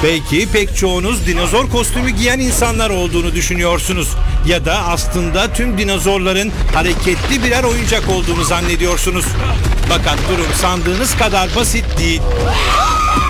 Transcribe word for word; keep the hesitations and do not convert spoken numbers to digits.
Belki pek çoğunuz dinozor kostümü giyen insanlar olduğunu düşünüyorsunuz. Ya da aslında tüm dinozorların hareketli birer oyuncak olduğunu zannediyorsunuz. Fakat durum sandığınız kadar basit değil.